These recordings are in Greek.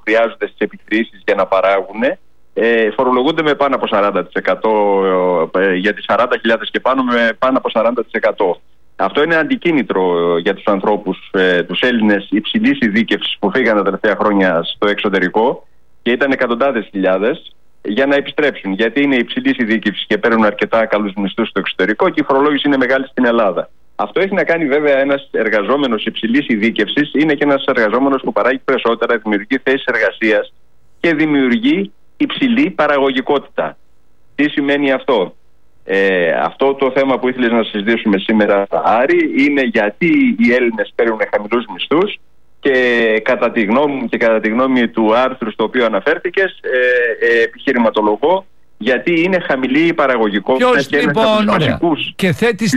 χρειάζονται στις επιχειρήσεις για να παράγουν, φορολογούνται με πάνω από 40%, για τις 40.000 και πάνω με πάνω από 40%. Αυτό είναι αντικίνητρο για τους ανθρώπους, τους Έλληνες υψηλής ειδίκευσης που φύγαν τα τελευταία χρόνια στο εξωτερικό και ήταν εκατοντάδες χιλιάδες, για να επιστρέψουν. Γιατί είναι υψηλής ειδίκευσης και παίρνουν αρκετά καλούς μισθούς στο εξωτερικό και η φορολόγηση είναι μεγάλη στην Ελλάδα. Αυτό έχει να κάνει βέβαια ένας εργαζόμενος υψηλής ειδίκευσης, είναι και ένας εργαζόμενος που παράγει περισσότερα, δημιουργεί θέσεις εργασίας και δημιουργεί υψηλή παραγωγικότητα. Τι σημαίνει αυτό? Αυτό το θέμα που ήθελες να συζητήσουμε σήμερα, Άρη, είναι γιατί οι Έλληνες παίρνουν χαμηλούς μισθούς και κατά τη γνώμη μου και κατά τη γνώμη του άρθρου στο οποίο αναφέρθηκες, επιχειρηματολογώ γιατί είναι χαμηλή η παραγωγικότητα. Ποιος, και λοιπόν, ένας από τους βασικούς. Και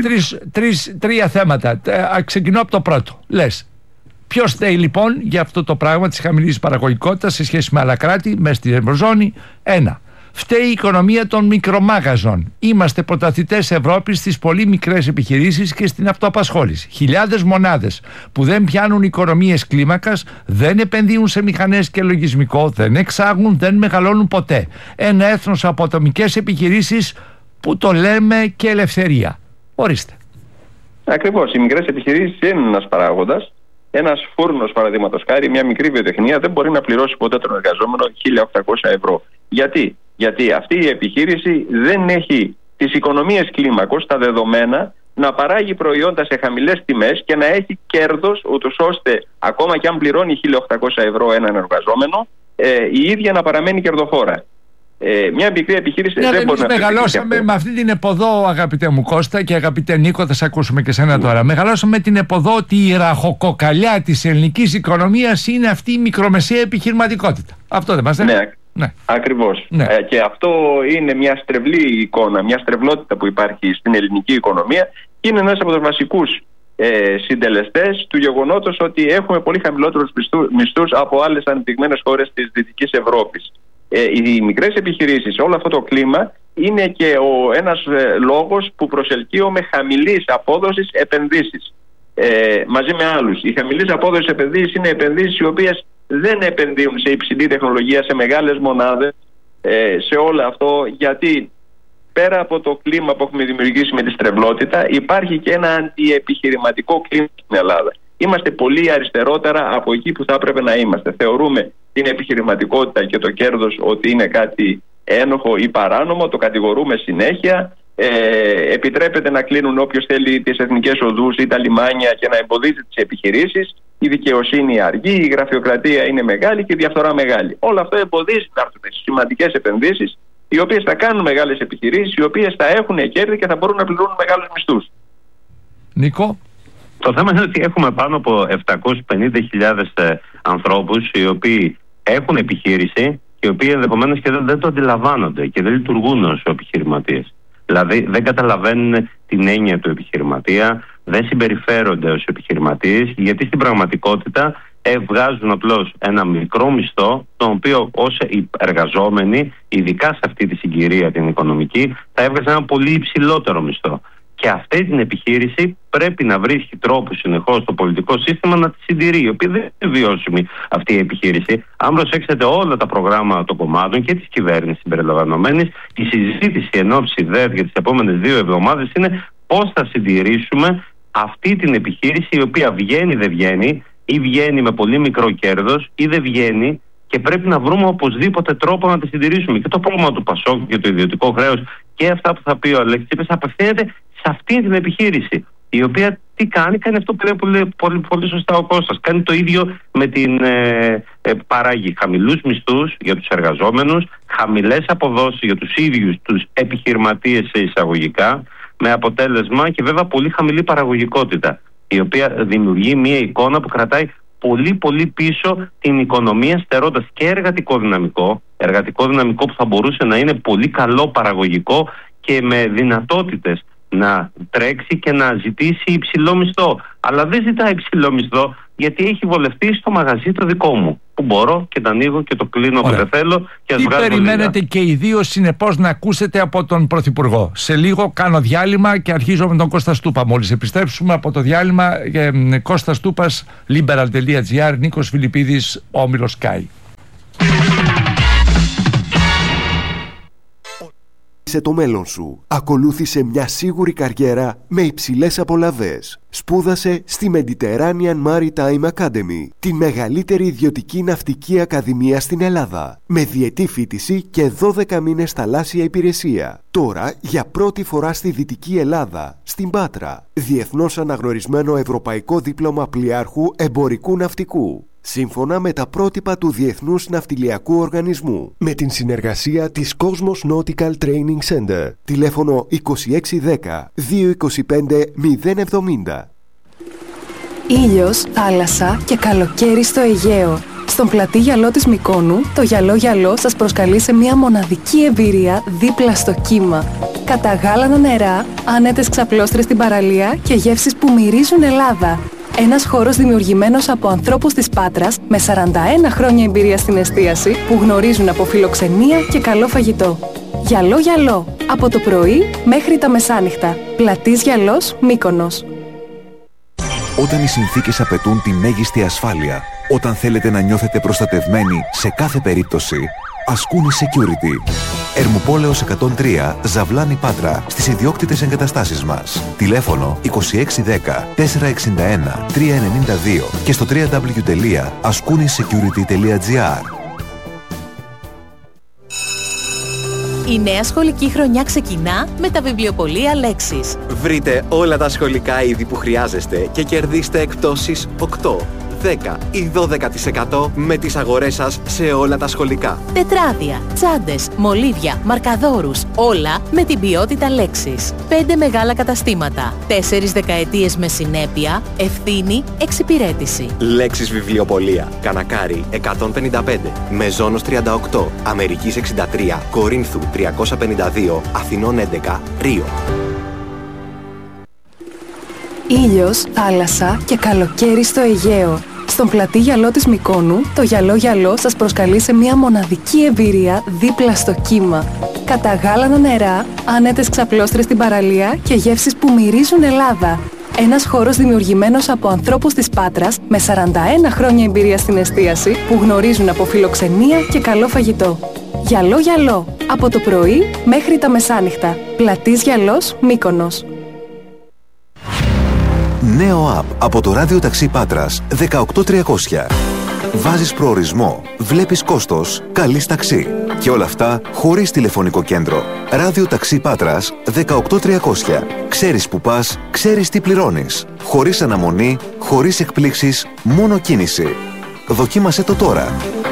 θέτεις τρία θέματα. Ξεκινώ από το πρώτο. Λες, ποιος φταίει λοιπόν για αυτό το πράγμα της χαμηλής παραγωγικότητας σε σχέση με άλλα κράτη μέσα στην Ευρωζώνη? Ένα, φταίει η οικονομία των μικρομάγαζων. Είμαστε πρωταθλητές Ευρώπης στις πολύ μικρές επιχειρήσεις και στην αυτοαπασχόληση. Χιλιάδες μονάδες που δεν πιάνουν οικονομίες κλίμακας, δεν επενδύουν σε μηχανές και λογισμικό, δεν εξάγουν, δεν μεγαλώνουν ποτέ. Ένα έθνος από ατομικές επιχειρήσεις που το λέμε και ελευθερία. Ορίστε. Ακριβώς. Οι μικρές επιχειρήσεις είναι ένας παράγοντας. Ένας φούρνος, παραδείγματος χάρη, μια μικρή βιοτεχνία δεν μπορεί να πληρώσει ποτέ τον εργαζόμενο 1.800 ευρώ. Γιατί αυτή η επιχείρηση δεν έχει τις οικονομίες κλίμακος, τα δεδομένα, να παράγει προϊόντα σε χαμηλές τιμές και να έχει κέρδος, ούτως ώστε ακόμα και αν πληρώνει 1.800 ευρώ έναν εργαζόμενο, η ίδια να παραμένει κερδοφόρα. Μια μικρή επιχείρηση δεν μπορεί να... Μεγαλώσαμε με αυτή την εποδό, αγαπητέ μου Κώστα, και αγαπητέ Νίκο, θα σε ακούσουμε και σένα τώρα. Μεγαλώσαμε με την εποδό ότι η ραχοκοκαλιά της ελληνικής οικονομίας είναι αυτή η μικρομεσαία επιχειρηματικότητα. Αυτό δεν μας λέει? Ναι. Ακριβώς. Ναι. Και αυτό είναι μια στρεβλή εικόνα, μια στρεβλότητα που υπάρχει στην ελληνική οικονομία και είναι ένας από τους βασικούς συντελεστές του γεγονότος ότι έχουμε πολύ χαμηλότερους μισθούς από άλλες ανεπτυγμένες χώρες της Δυτικής Ευρώπης. Οι μικρές επιχειρήσεις, όλο αυτό το κλίμα είναι και ένας λόγος που προσελκύουμε χαμηλής απόδοσης επενδύσεις. Μαζί με άλλους. Οι χαμηλής απόδοσης επενδύσεις είναι επενδύσεις οι οποίες δεν επενδύουν σε υψηλή τεχνολογία, σε μεγάλες μονάδες, σε όλο αυτό, γιατί πέρα από το κλίμα που έχουμε δημιουργήσει με τη στρεβλότητα, υπάρχει και ένα αντιεπιχειρηματικό κλίμα στην Ελλάδα. Είμαστε πολύ αριστερότερα από εκεί που θα έπρεπε να είμαστε. Θεωρούμε την επιχειρηματικότητα και το κέρδος ότι είναι κάτι ένοχο ή παράνομο, το κατηγορούμε συνέχεια. Επιτρέπεται να κλείνουν όποιος θέλει τις εθνικές οδούς ή τα λιμάνια και να εμποδίζει τις επιχειρήσεις. Η δικαιοσύνη αργή, η γραφειοκρατία είναι μεγάλη και η διαφθορά μεγάλη. Όλο αυτό εμποδίζει να έρθουν σημαντικές επενδύσεις, οι οποίες θα κάνουν μεγάλες επιχειρήσεις, οι οποίες θα έχουν κέρδη και θα μπορούν να πληρώνουν μεγάλους μισθούς. Νίκο. Το θέμα είναι ότι έχουμε πάνω από 750.000 ανθρώπους οι οποίοι έχουν επιχείρηση και οι οποίοι ενδεχομένως και δεν το αντιλαμβάνονται και δεν λειτουργούν ως επιχειρηματίες. Δηλαδή δεν καταλαβαίνουν την έννοια του επιχειρηματία, δεν συμπεριφέρονται ως επιχειρηματίες, γιατί στην πραγματικότητα βγάζουν απλώς ένα μικρό μισθό, τον οποίο ως εργαζόμενοι, ειδικά σε αυτή τη συγκυρία την οικονομική, θα έβγαζαν ένα πολύ υψηλότερο μισθό. Και αυτή την επιχείρηση πρέπει να βρίσκει τρόπους συνεχώς στο πολιτικό σύστημα να τη συντηρεί, η οποία δεν είναι βιώσιμη αυτή η επιχείρηση. Αν προσέξετε όλα τα προγράμματα των κομμάτων και της κυβέρνησης συμπεριλαμβανομένης, η συζήτηση εν ώψη ΔΕΔ για τις επόμενες 2 εβδομάδες είναι πώς θα συντηρήσουμε αυτή την επιχείρηση, η οποία βγαίνει, δεν βγαίνει, ή βγαίνει με πολύ μικρό κέρδος, ή δεν βγαίνει. Και πρέπει να βρούμε οπωσδήποτε τρόπο να τη συντηρήσουμε. Και το πρόβλημα του ΠΑΣΟΚ και το ιδιωτικό χρέος και αυτά που θα πει ο Αλέξης Τσίπρας απευθύνεται σε αυτή την επιχείρηση. Η οποία τι κάνει? Κάνει αυτό που λέει πολύ σωστά ο Κώστας. Κάνει το ίδιο με την παράγει χαμηλούς μισθούς για τους εργαζόμενους, χαμηλές αποδόσεις για τους ίδιους τους επιχειρηματίες σε εισαγωγικά, με αποτέλεσμα και βέβαια πολύ χαμηλή παραγωγικότητα, η οποία δημιουργεί μια εικόνα που κρατάει πολύ πίσω την οικονομία, στερώντας και εργατικό δυναμικό που θα μπορούσε να είναι πολύ καλό παραγωγικό και με δυνατότητες να τρέξει και να ζητήσει υψηλό μισθό. Αλλά δεν ζητάει υψηλό μισθό γιατί έχει βολευτεί στο μαγαζί το δικό μου, που μπορώ και το ανοίγω και το κλείνω που δεν θέλω και ας βγάλω. Τι περιμένετε και οι δύο συνεπώς να ακούσετε από τον Πρωθυπουργό? Σε λίγο κάνω διάλειμμα και αρχίζω με τον Κώστα Στούπα. Μόλις επιστρέψουμε από το διάλειμμα, Κώστας Στούπας, liberal.gr, Νίκος Φιλιππίδης, Όμιλος Sky. Σε το μέλλον σου. Ακολούθησε μια σίγουρη καριέρα με υψηλές απολαβές. Σπούδασε στη Mediterranean Maritime Academy, τη μεγαλύτερη ιδιωτική ναυτική ακαδημία στην Ελλάδα, με διετή φοιτηση και 12 μήνες θαλάσσια υπηρεσία. Τώρα, για πρώτη φορά στη Δυτική Ελλάδα, στην Πάτρα, διεθνώς αναγνωρισμένο ευρωπαϊκό δίπλωμα πλοιάρχου εμπορικού ναυτικού, σύμφωνα με τα πρότυπα του Διεθνούς Ναυτιλιακού Οργανισμού, με την συνεργασία της Cosmos Nautical Training Center. Τηλέφωνο 2610 225 070. Ήλιος, θάλασσα και καλοκαίρι στο Αιγαίο. Στον πλατή γυαλό της Μυκόνου, το γυαλό σας προσκαλεί σε μια μοναδική εμπειρία δίπλα στο κύμα. Καταγάλανα νερά, άνετες ξαπλώστρες στην παραλία και γεύσεις που μυρίζουν Ελλάδα. Ένας χώρος δημιουργημένος από ανθρώπους της Πάτρας με 41 χρόνια εμπειρία στην εστίαση που γνωρίζουν από φιλοξενία και καλό φαγητό. Γυαλό, από το πρωί μέχρι τα μεσάνυχτα. Πλατής Γυαλός, Μύκονος. Όταν οι συνθήκες απαιτούν τη μέγιστη ασφάλεια, όταν θέλετε να νιώθετε προστατευμένοι σε κάθε περίπτωση, Ασκούνη Security. Ερμουπόλεως 103, Ζαβλάνη Πάτρα, στις ιδιόκτητες εγκαταστάσεις μας. Τηλέφωνο 2610 461 392 και στο www.askounisecurity.gr. Η νέα σχολική χρονιά ξεκινά με τα βιβλιοπωλεία Λέξης. Βρείτε όλα τα σχολικά είδη που χρειάζεστε και κερδίστε εκπτώσεις 8, 10 ή 12% με τις αγορές σας σε όλα τα σχολικά. Τετράδια, τσάντες, μολύβια, μαρκαδόρους, όλα με την ποιότητα Λέξης. 5 μεγάλα καταστήματα, 4 δεκαετίες με συνέπεια, ευθύνη, εξυπηρέτηση. Λέξης βιβλιοπωλεία. Κανακάρι 155, Μεζόνος 38, Αμερικής 63, Κορίνθου 352, Αθηνών 11, Ρίο. Ήλιος, θάλασσα και καλοκαίρι στο Αιγαίο. Στον πλατή γυαλό της Μυκόνου, το γυαλό σας προσκαλεί σε μια μοναδική εμπειρία δίπλα στο κύμα. Καταγάλανα νερά, άνετες ξαπλώστρες στην παραλία και γεύσεις που μυρίζουν Ελλάδα. Ένας χώρος δημιουργημένος από ανθρώπους της Πάτρας με 41 χρόνια εμπειρία στην εστίαση που γνωρίζουν από φιλοξενία και καλό φαγητό. Γυαλό, από το πρωί μέχρι τα μεσάνυχτα. Πλατής Γυαλός, Μύκονος. Νέο app από το Ράδιο Ταξί Πάτρας 18300. Βάζεις προορισμό, βλέπεις κόστος, καλείς ταξί. Και όλα αυτά χωρίς τηλεφωνικό κέντρο. Ράδιο Ταξί Πάτρας 18300. Ξέρεις που πας, ξέρεις τι πληρώνεις. Χωρίς αναμονή, χωρίς εκπλήξεις, μόνο κίνηση. Δοκίμασέ το τώρα.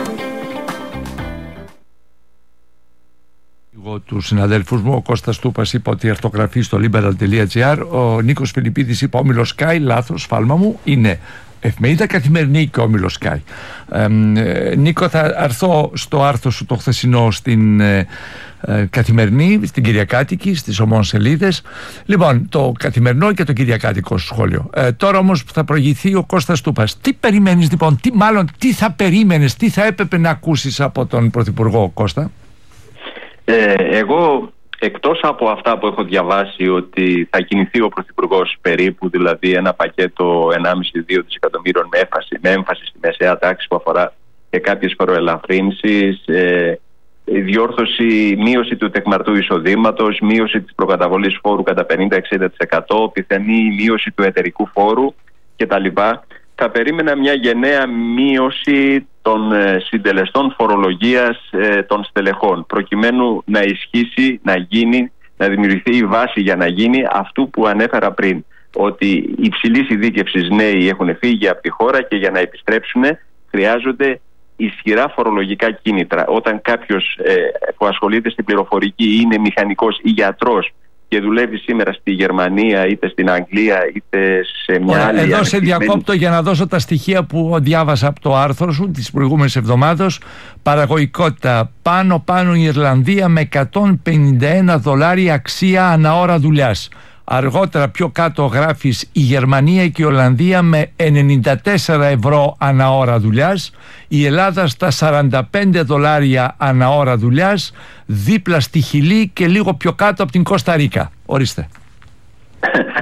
Του συναδέλφους μου, ο Κώστας Τούπας είπε ότι ορθογραφεί στο liberal.gr. Ο Νίκος Φιλιππίδης είπε Όμιλος Sky, λάθος, φάλμα μου, είναι εφημερίδα Καθημερινή και Όμιλος Sky. Νίκο, θα έρθω στο άρθρο σου το χθεσινό στην Καθημερινή, στην Κυριακάτικη, στις ομόνες σελίδες. Λοιπόν, το Καθημερινό και το Κυριακάτικο σχόλιο. Τώρα όμως θα προηγηθεί ο Κώστας Τούπας. Τι περιμένεις λοιπόν, τι θα περίμενες, τι θα έπρεπε να ακούσεις από τον Πρωθυπουργό, Κώστα? Εγώ, εκτός από αυτά που έχω διαβάσει ότι θα κινηθεί ο Πρωθυπουργός περίπου, δηλαδή ένα πακέτο 1,5-2 δισεκατομμύρων με έμφαση στη μεσαία τάξη που αφορά και κάποιες φοροελαφρύνσεις, διόρθωση, μείωση του τεκμαρτού εισοδήματος, μείωση της προκαταβολής φόρου κατά 50-60%, πιθανή μείωση του εταιρικού φόρου κτλ. Θα περίμενα μια γενναία μείωση των συντελεστών φορολογίας των στελεχών, προκειμένου να ισχύσει, να γίνει, να δημιουργηθεί η βάση για να γίνει αυτού που ανέφερα πριν, ότι υψηλής ειδίκευσης νέοι έχουν φύγει από τη χώρα και για να επιστρέψουν χρειάζονται ισχυρά φορολογικά κίνητρα. Όταν κάποιος που ασχολείται στην πληροφορική είναι μηχανικός ή γιατρός και δουλεύει σήμερα στη Γερμανία είτε στην Αγγλία είτε σε μια άλλη... Εδώ σε διακόπτω για να δώσω τα στοιχεία που διάβασα από το άρθρο σου της προηγούμενης εβδομάδος. Παραγωγικότητα πάνω η Ιρλανδία με $151 αξία ανά ώρα δουλειάς. Αργότερα πιο κάτω γράφεις η Γερμανία και η Ολλανδία με 94 ευρώ ανά ώρα δουλειάς, η Ελλάδα στα $45 ανά ώρα δουλειάς, δίπλα στη Χιλή και λίγο πιο κάτω από την Κώστα Ρίκα. Ορίστε.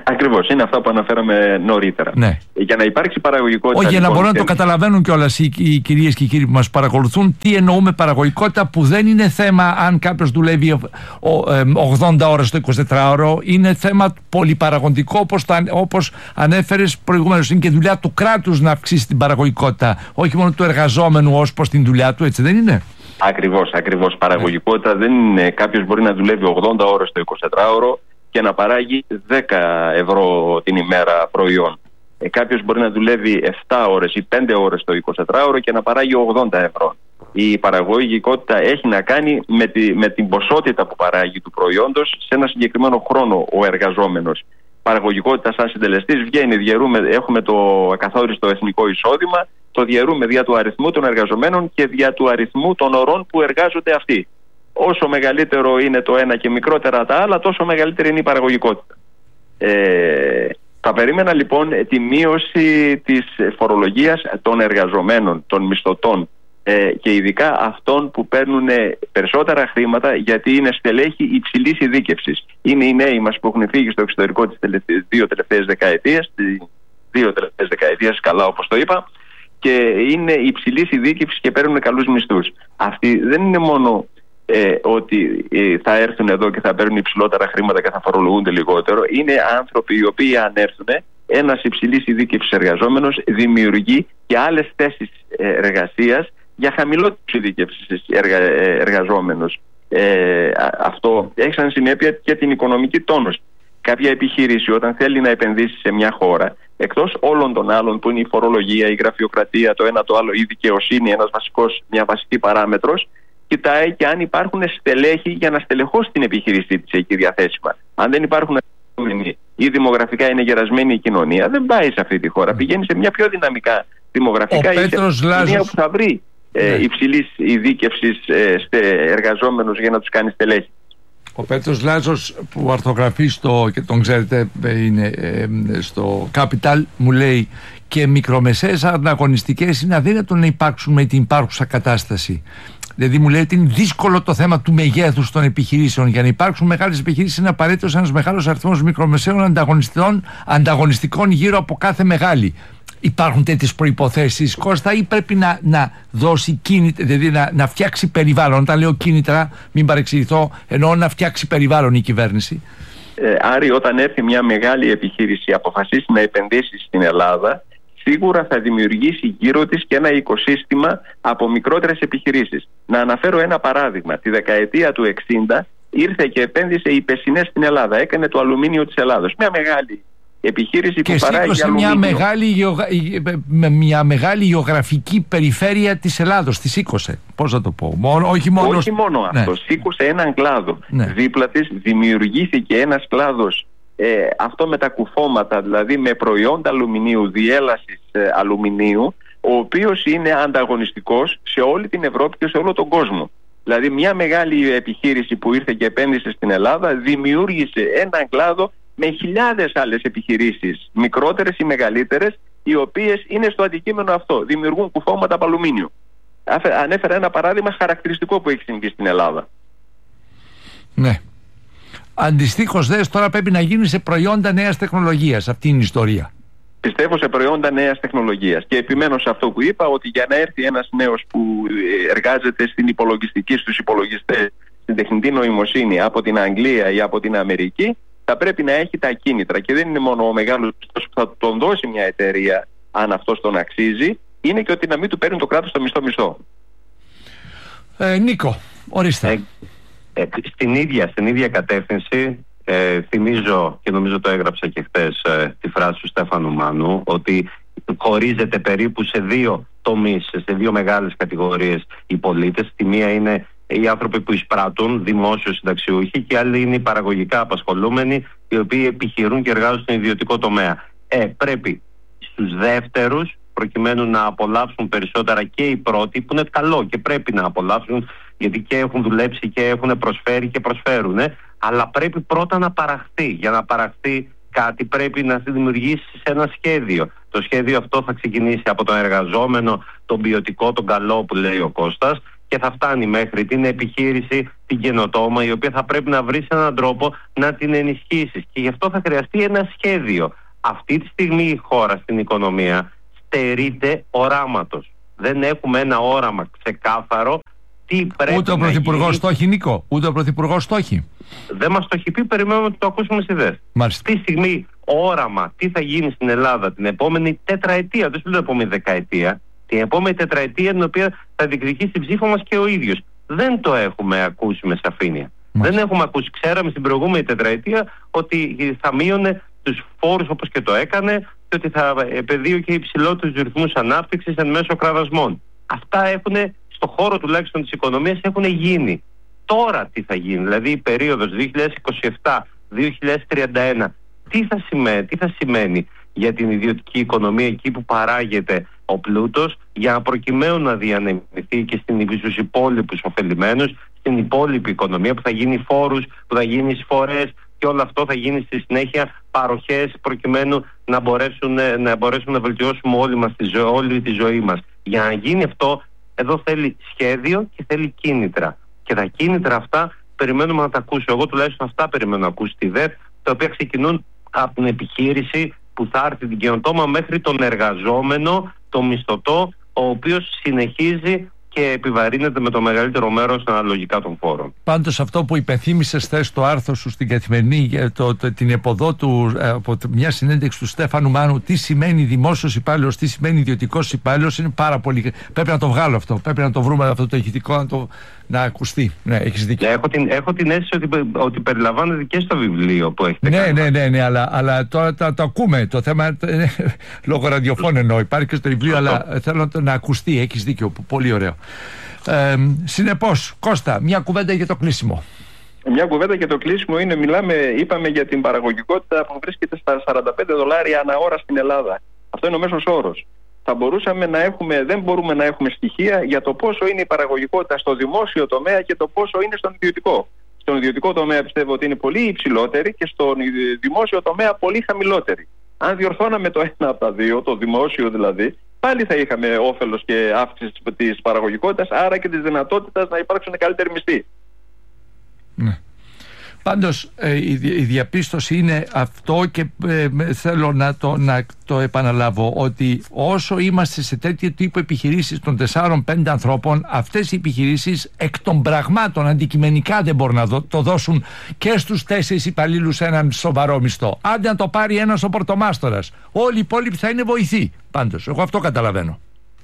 Ακριβώς, είναι αυτά που αναφέραμε νωρίτερα. Ναι. Για να υπάρξει παραγωγικότητα. Όχι, για να λοιπόν, μπορούν να το καταλαβαίνουν κιόλας οι κυρίες και οι κύριοι που μας παρακολουθούν, τι εννοούμε παραγωγικότητα, που δεν είναι θέμα αν κάποιος δουλεύει 80 ώρες το 24ωρο, είναι θέμα πολυπαραγωγικό, όπως ανέφερες προηγουμένως. Είναι και δουλειά του κράτους να αυξήσει την παραγωγικότητα, όχι μόνο του εργαζόμενου ως προς την δουλειά του, έτσι δεν είναι? Ακριβώς. Παραγωγικότητα δεν είναι κάποιος μπορεί να δουλεύει 80 ώρες το 24ωρο και να παράγει 10 ευρώ την ημέρα προϊόν. Κάποιος μπορεί να δουλεύει 7 ώρες ή 5 ώρες το 24ωρο και να παράγει 80 ευρώ. Η παραγωγικότητα έχει να κάνει με την ποσότητα που παράγει του προϊόντος σε ένα συγκεκριμένο χρόνο ο εργαζόμενος. Παραγωγικότητα σαν συντελεστής βγαίνει, έχουμε το ακαθόριστο εθνικό εισόδημα, το διαιρούμε δια του αριθμού των εργαζομένων και δια του αριθμού των ωρών που εργάζονται αυτοί. Όσο μεγαλύτερο είναι το ένα και μικρότερα τα άλλα, τόσο μεγαλύτερη είναι η παραγωγικότητα. Θα περίμενα λοιπόν τη μείωση της φορολογίας των εργαζομένων, των μισθωτών και ειδικά αυτών που παίρνουν περισσότερα χρήματα, γιατί είναι στελέχη υψηλής ειδίκευσης. Είναι οι νέοι μας που έχουν φύγει στο εξωτερικό τις δύο τελευταίες δεκαετίες, καλά όπως το είπα, και είναι υψηλής ειδίκευσης και παίρνουν καλούς μισθούς. Αυτοί δεν είναι μόνο ότι θα έρθουν εδώ και θα παίρνουν υψηλότερα χρήματα και θα φορολογούνται λιγότερο. Είναι άνθρωποι οι οποίοι, αν έρθουν, ένας υψηλής ειδίκευσης εργαζόμενος δημιουργεί και άλλες θέσεις εργασίας για χαμηλότερους ειδίκευσης εργαζόμενους. Αυτό έχει σαν συνέπεια και την οικονομική τόνωση. Κάποια επιχείρηση, όταν θέλει να επενδύσει σε μια χώρα, εκτός όλων των άλλων που είναι η φορολογία, η γραφειοκρατία, το ένα το άλλο, η δικαιοσύνη, μια βασική παράμετρος, κοιτάει και αν υπάρχουν στελέχη για να στελεχώσει την επιχείρησή της εκεί διαθέσιμα. Αν δεν υπάρχουν ή δημογραφικά είναι γερασμένη η κοινωνία, δεν πάει σε αυτή τη χώρα. Πηγαίνει σε μια πιο δυναμικά δημογραφικά ή σε μια που θα βρει υψηλής ειδίκευσης εργαζόμενους για να τους κάνει στελέχη. Ο Πέτρος Λάζος, που αρθογραφεί και τον ξέρετε, είναι στο Capital, μου λέει, και μικρομεσαίες ανταγωνιστικές είναι αδύνατο να υπάρξουν με την υπάρχουσα κατάσταση. Δηλαδή μου λέει ότι είναι δύσκολο το θέμα του μεγέθους των επιχειρήσεων. Για να υπάρξουν μεγάλες επιχειρήσεις είναι απαραίτητος ένας μεγάλος αριθμός μικρομεσαίων ανταγωνιστικών γύρω από κάθε μεγάλη. Υπάρχουν τέτοιες προϋποθέσεις, Κώστα, ή πρέπει να δώσει κίνητρα, δηλαδή να φτιάξει περιβάλλον? Όταν λέω κίνητρα, μην παρεξηγηθώ, εννοώ να φτιάξει περιβάλλον η κυβέρνηση. Άρη, όταν έρθει μια μεγάλη επιχείρηση, αποφασίσει να επενδύσει στην Ελλάδα, σίγουρα θα δημιουργήσει γύρω της και ένα οικοσύστημα από μικρότερες επιχειρήσεις. Να αναφέρω ένα παράδειγμα. Τη δεκαετία του 60 ήρθε και επένδυσε η Πεσσινές στην Ελλάδα. Έκανε το αλουμίνιο της Ελλάδος. Μια μεγάλη επιχείρηση που παράγει αλουμίνιο. Μια μεγάλη γεωγραφική περιφέρεια της Ελλάδος. Τη σήκωσε. Πώς θα το πω? Όχι μόνο αυτό. Ναι. Σήκωσε έναν κλάδο. Ναι. Δίπλα της δημιουργήθηκε ένας κλάδος. Αυτό με τα κουφώματα, δηλαδή με προϊόντα αλουμινίου, διέλασης αλουμινίου, ο οποίος είναι ανταγωνιστικός σε όλη την Ευρώπη και σε όλο τον κόσμο. Δηλαδή μια μεγάλη επιχείρηση που ήρθε και επένδυσε στην Ελλάδα δημιούργησε έναν κλάδο με χιλιάδες άλλες επιχειρήσεις, μικρότερες ή μεγαλύτερες, οι οποίες είναι στο αντικείμενο αυτό. Δημιουργούν κουφώματα από αλουμίνιο. Ανέφερα ένα παράδειγμα χαρακτηριστικό που έχει συμβεί στην Ελλάδα. Ναι. Αντιστοίχως τώρα πρέπει να γίνει σε προϊόντα νέας τεχνολογίας. Αυτή είναι η ιστορία. Πιστεύω σε προϊόντα νέας τεχνολογίας. Και επιμένω σε αυτό που είπα, ότι για να έρθει ένας νέος που εργάζεται στην υπολογιστική, στους υπολογιστές, στην τεχνητή νοημοσύνη από την Αγγλία ή από την Αμερική, θα πρέπει να έχει τα κίνητρα. Και δεν είναι μόνο ο μεγάλος που θα τον δώσει μια εταιρεία, αν αυτός τον αξίζει, είναι και ότι να μην του παίρνει το κράτος το μισθό. Νίκο, ορίστε. Στην ίδια κατεύθυνση, θυμίζω και νομίζω το έγραψα και χθες τη φράση του Στέφανου Μάνου, ότι χωρίζεται περίπου σε δύο τομείς, σε δύο μεγάλες κατηγορίες οι πολίτες. Τη μία είναι οι άνθρωποι που εισπράττουν, δημόσιοι συνταξιούχοι, και άλλοι είναι οι παραγωγικά απασχολούμενοι, οι οποίοι επιχειρούν και εργάζονται στον ιδιωτικό τομέα. Πρέπει στους δεύτερους, προκειμένου να απολαύσουν περισσότερα και οι πρώτοι, που είναι καλό και πρέπει να απολαύσουν, γιατί και έχουν δουλέψει και έχουν προσφέρει και προσφέρουν, αλλά πρέπει πρώτα να παραχθεί. Για να παραχθεί κάτι πρέπει να δημιουργήσει ένα σχέδιο. Το σχέδιο αυτό θα ξεκινήσει από τον εργαζόμενο, τον ποιοτικό, τον καλό που λέει ο Κώστας, και θα φτάνει μέχρι την επιχείρηση, την καινοτόμα, η οποία θα πρέπει να βρει έναν τρόπο να την ενισχύσεις. Και γι' αυτό θα χρειαστεί ένα σχέδιο. Αυτή τη στιγμή η χώρα στην οικονομία στερείται οράματος. Δεν έχουμε ένα όραμα ξεκάθαρο τι πρέπει. Ούτε ο Πρωθυπουργός το έχει, Νίκο. Ούτε ο Πρωθυπουργός το έχει. Δεν μας το έχει πει, περιμένουμε να το ακούσουμε στις ιδέες. Αυτή τη στιγμή όραμα τι θα γίνει στην Ελλάδα την επόμενη τετραετία, δεν σου λέω την επόμενη δεκαετία, την επόμενη τετραετία την οποία θα διεκδικήσει την ψήφο μας και ο ίδιος. Δεν το έχουμε ακούσει με σαφήνεια. Δεν έχουμε ακούσει. Ξέραμε στην προηγούμενη τετραετία ότι θα μείωνε τους φόρους όπως και το έκανε και ότι θα επεδίωκε υψηλότερους ρυθμούς ανάπτυξης εν μέσω κραδασμών. Αυτά έχουν, στο χώρο τουλάχιστον της οικονομίας, έχουν γίνει. Τώρα τι θα γίνει, δηλαδή η περίοδος 2027-2031, τι θα σημαίνει για την ιδιωτική οικονομία εκεί που παράγεται ο πλούτος, για προκειμένου να διανεμηθεί και στους υπόλοιπους ωφελημένους, στην υπόλοιπη οικονομία που θα γίνει φόρους, που θα γίνει εισφορές και όλο αυτό θα γίνει στη συνέχεια παροχές προκειμένου να μπορέσουμε να βελτιώσουμε όλη τη ζωή μας. Για να γίνει αυτό, εδώ θέλει σχέδιο και θέλει κίνητρα. Και τα κίνητρα αυτά περιμένουμε να τα ακούσω. Εγώ τουλάχιστον αυτά περιμένω να ακούσω τη ΔΕΠ, τα οποία ξεκινούν από την επιχείρηση που θα έρθει την καινοτόμα μέχρι τον εργαζόμενο, τον μισθωτό, ο οποίος συνεχίζει και επιβαρύνεται με το μεγαλύτερο μέρος αναλογικά των φόρων. Πάντως αυτό που υπενθύμησες χθες στο άρθρο σου στην Καθημερινή για την εποδό του από μια συνέντευξη του Στέφανου Μάνου, τι σημαίνει δημόσιος υπάλληλος, τι σημαίνει ιδιωτικός υπάλληλος, είναι πάρα πολύ. Πρέπει να το βγάλω αυτό. Πρέπει να το βρούμε αυτό το ηχητικό να ακουστεί. Ναι, έχεις δίκιο. Έχω την αίσθηση ότι περιλαμβάνεται και στο βιβλίο που έχετε κάνει. Ναι, αλλά τώρα το ακούμε. Το θέμα λόγω ραδιοφώνου εννοώ. Υπάρχει και στο βιβλίο, αλλά θέλω να ακουστεί. Έχεις δίκιο. Πολύ ωραίο. Συνεπώς, Κώστα, μια κουβέντα για το κλείσιμο. Μια κουβέντα για το κλείσιμο είναι, είπαμε για την παραγωγικότητα που βρίσκεται στα $45 ανά ώρα στην Ελλάδα. Αυτό είναι ο μέσος όρος. Θα μπορούσαμε δεν μπορούμε να έχουμε στοιχεία για το πόσο είναι η παραγωγικότητα στο δημόσιο τομέα και το πόσο είναι στον ιδιωτικό. Στον ιδιωτικό τομέα πιστεύω ότι είναι πολύ υψηλότερη και στον δημόσιο τομέα πολύ χαμηλότερη. Αν διορθώναμε το ένα από τα δύο, το δημόσιο δηλαδή, πάλι θα είχαμε όφελος και αύξηση της παραγωγικότητας, άρα και της δυνατότητας να υπάρξουν καλύτεροι μισθοί. Ναι. Πάντως η διαπίστωση είναι αυτό και θέλω να το επαναλάβω, ότι όσο είμαστε σε τέτοιο τύπο επιχειρήσεις των 4-5 ανθρώπων, αυτές οι επιχειρήσεις εκ των πραγμάτων αντικειμενικά δεν μπορούν να το δώσουν και στους 4 υπαλλήλους έναν σοβαρό μισθό. Άντε να το πάρει ένας ο πορτομάστορας, όλοι οι υπόλοιποι θα είναι βοηθοί. Πάντως εγώ αυτό καταλαβαίνω.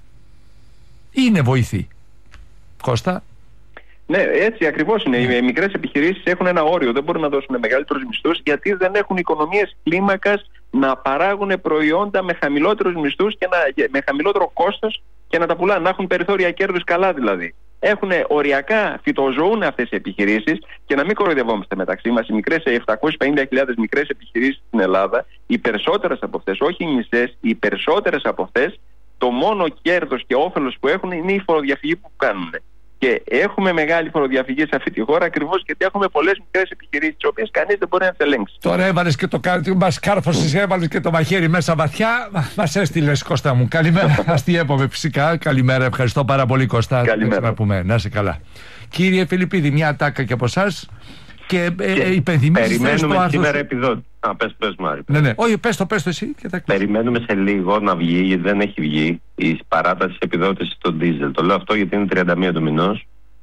Είναι βοηθοί. Κώστα. Ναι, έτσι ακριβώς είναι. Οι μικρές επιχειρήσεις έχουν ένα όριο. Δεν μπορούν να δώσουν μεγαλύτερους μισθούς γιατί δεν έχουν οικονομίες κλίμακας να παράγουν προϊόντα με χαμηλότερους μισθούς και με χαμηλότερο κόστος και να τα πουλάνε. Να έχουν περιθώρια κέρδους καλά δηλαδή. Έχουν οριακά, φυτοζωούν αυτές οι επιχειρήσεις και να μην κοροϊδευόμαστε μεταξύ μας. Οι μικρές, 750.000 μικρές επιχειρήσεις στην Ελλάδα, οι περισσότερες από αυτές, όχι οι μισές, οι περισσότερες από αυτές, το μόνο κέρδος και όφελος που έχουν είναι η φοροδιαφυγή που κάνουν. Και έχουμε μεγάλη φοροδιαφυγή σε αυτή τη χώρα ακριβώς γιατί έχουμε πολλές μικρές επιχειρήσεις, τις οποίες κανείς δεν μπορεί να τις ελέγξει. Τώρα έβαλες και μας κάρφωσες, έβαλες και το μαχαίρι μέσα βαθιά. Μας έστειλες, Κώστα μου. Καλημέρα. Αστιέπομαι φυσικά. Καλημέρα. Ευχαριστώ πάρα πολύ, Κώστα. Καλημέρα. Να είσαι καλά. Κύριε Φιλιππίδη, μια ατάκα και από εσάς. Και υπενθυμίσεις περιμένουμε σήμερα επιδότη. Πες Μάρη. Ναι. Όχι, πες το εσύ και τα κλείσει. Περιμένουμε σε λίγο να βγει, γιατί δεν έχει βγει, η παράταση επιδότησης στο ντίζελ. Το λέω αυτό γιατί είναι 31 του μηνός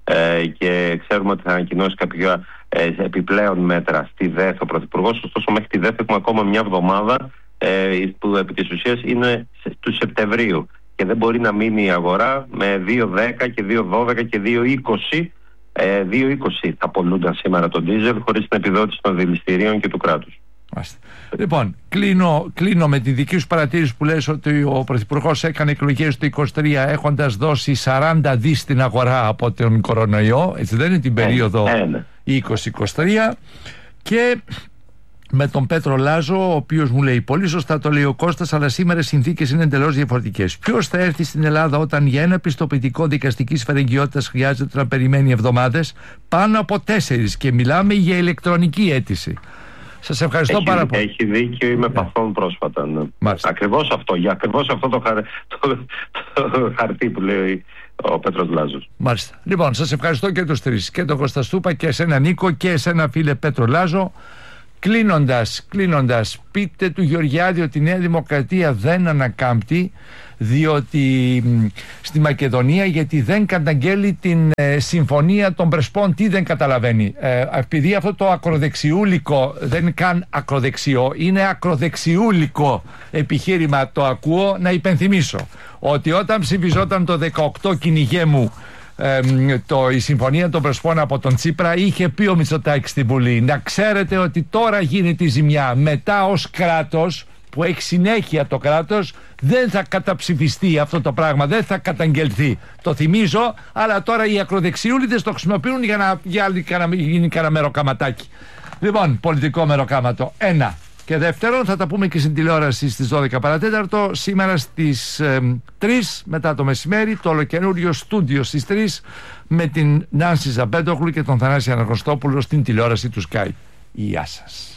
και ξέρουμε ότι θα ανακοινώσει κάποια επιπλέον μέτρα στη ΔΕΘ ο Πρωθυπουργός. Ωστόσο, μέχρι τη ΔΕΘ έχουμε ακόμα μια εβδομάδα που επί της ουσίας είναι του Σεπτεμβρίου. Και δεν μπορεί να μείνει η αγορά με 2,10 και 2,12 και 2,20. 2,20 θα πολλούνταν σήμερα το ντίζελ χωρίς την επιδότηση των δηληστηρίων και του κράτους. Λοιπόν, κλείνω με τη δική σου παρατήρηση που λες ότι ο Πρωθυπουργός έκανε εκλογές το 2023 έχοντας δώσει 40 δις στην αγορά από τον κορονοϊό, έτσι δεν είναι, την περίοδο 2023, και με τον Πέτρο Λάζο, ο οποίος μου λέει πολύ σωστά το λέει ο Κώστας, αλλά σήμερα οι συνθήκες είναι εντελώς διαφορετικές. Ποιος θα έρθει στην Ελλάδα όταν για ένα πιστοποιητικό δικαστικής φερεγγιότητας χρειάζεται να περιμένει εβδομάδες, πάνω από 4, και μιλάμε για ηλεκτρονική αίτηση. Σας ευχαριστώ πάρα πολύ. Έχει δίκιο, είμαι παθών πρόσφατα. Ναι. Ακριβώς αυτό το χαρτί που λέει ο Πέτρος Λάζος. Μάλιστα. Λοιπόν, σας ευχαριστώ και τους τρεις, και τον Κώστα Στούπα και εσένα Νίκο και εσένα φίλε Πέτρο Λάζο. Κλείνοντας, πείτε του Γεωργιάδη ότι η Νέα Δημοκρατία δεν ανακάμπτει, διότι στη Μακεδονία, γιατί δεν καταγγέλει την συμφωνία των Πρεσπών. Τι δεν καταλαβαίνει? Επειδή αυτό το ακροδεξιούλικο, δεν είναι καν ακροδεξιό, είναι ακροδεξιούλικο επιχείρημα το ακούω, να υπενθυμίσω ότι όταν ψηφιζόταν το 18 κυνηγέ μου η συμφωνία των Πρεσπών από τον Τσίπρα, είχε πει ο Μητσοτάκης στην Βουλή, να ξέρετε ότι τώρα γίνεται η ζημιά. Μετά ως κράτος που έχει συνέχεια το κράτος δεν θα καταψηφιστεί αυτό το πράγμα, δεν θα καταγγελθεί. Το θυμίζω, αλλά τώρα οι ακροδεξιούλιδες το χρησιμοποιούν για να γίνει κανένα μεροκαματάκι. Λοιπόν, πολιτικό μεροκάματο. Ένα. Και δεύτερον, θα τα πούμε και στην τηλεόραση στις 12 παρατέταρτο. Σήμερα στις 3 μετά το μεσημέρι, το ολοκαινούριο στούντιο στις 3 με την Νάνση Ζαμπέντογλου και τον Θανάση Αναγνωστόπουλο στην τηλεόραση του Sky. Γεια σας.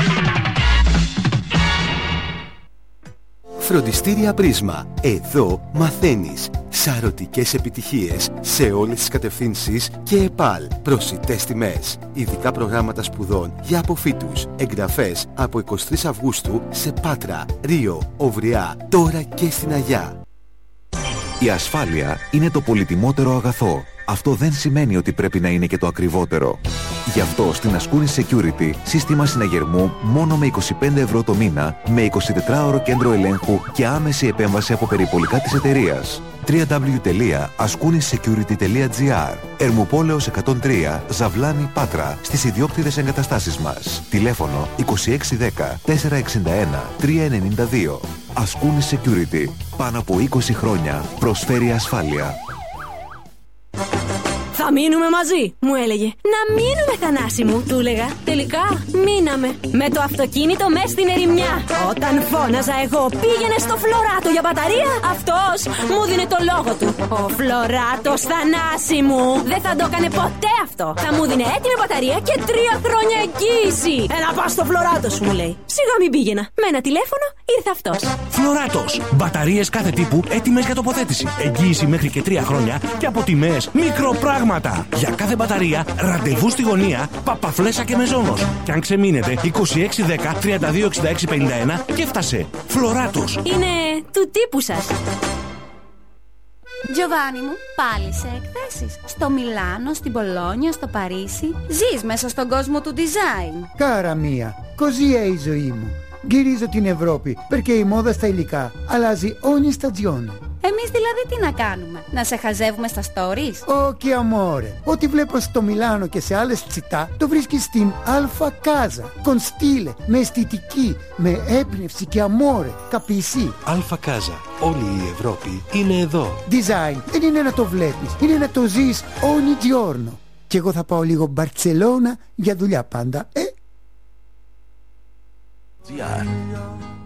Φροντιστήρια Πρίσμα. Εδώ μαθαίνεις σαρωτικές επιτυχίες σε όλες τις κατευθύνσεις και ΕΠΑΛ. Προσιτές τιμές. Ειδικά προγράμματα σπουδών για αποφύτους. Εγγραφές από 23 Αυγούστου σε Πάτρα, Ρίο, Овριά, τώρα και στην Αγιά. Η ασφάλεια είναι το πολυτιμότερο αγαθό. Αυτό δεν σημαίνει ότι πρέπει να είναι και το ακριβότερο. Γι' αυτό στην Ascounis Security σύστημα συναγερμού μόνο με 25 ευρώ το μήνα, με 24ωρο κέντρο ελέγχου και άμεση επέμβαση από περιπολικά της εταιρείας. www.ascounisecurity.gr. Ερμουπόλεως 103, Ζαβλάνη, Πάτρα, στις ιδιόκτητες εγκαταστάσεις μας. Τηλέφωνο 2610 461 392. Ascounis Security. Πάνω από 20 χρόνια προσφέρει ασφάλεια. Θα μείνουμε μαζί, μου έλεγε. Να μείνουμε, Θανάση μου, του έλεγα. Τελικά μείναμε. Με το αυτοκίνητο μες στην ερημιά. Όταν φώναζα εγώ πήγαινε στο Φλωράτο για μπαταρία, αυτός μου δίνε το λόγο του. Ο Φλωράτος, Θανάση μου, δεν θα το έκανε ποτέ αυτό. Θα μου δίνε έτοιμη μπαταρία και 3 χρόνια εγγύηση. Έλα πας στο Φλωράτο σου, μου λέει. Σιγά μην πήγαινα. Με ένα τηλέφωνο ήρθε αυτός. Φλωράτος. Μπαταρίες κάθε τύπου έτοιμες για τοποθέτηση. Εγγύηση μέχρι και 3 χρόνια και από τιμές μικροπράγματα. Για κάθε μπαταρία, ραντεβού στη γωνία, Παπαφλέσσα και Μεζόνος. Και αν ξεμείνετε, 2610 326651 και φτάσε. Φλωράτος. Είναι του τύπου σας. Giovanni μου, πάλι σε εκθέσεις. Στο Μιλάνο, στην Πολόνια, στο Παρίσι. Ζεις μέσα στον κόσμο του design. Κάρα μία, così è η ζωή μου. Γυρίζω την Ευρώπη, perché η μόδα στα υλικά αλλάζει ogni stagione. Εμείς δηλαδή τι να κάνουμε, να σε χαζεύουμε στα stories? Όχι, amore. Ό,τι βλέπω στο Μιλάνο και σε άλλες τσιτά, το βρίσκεις στην Alfa Casa. Con stile, με αισθητική, με έμπνευση και amore. Capisci? Alfa Casa. Όλη η Ευρώπη είναι εδώ. Design δεν είναι να το βλέπεις, είναι να το ζεις ogni giorno. Και εγώ θα πάω λίγο Μπαρτσελώνα για δουλειά πάντα,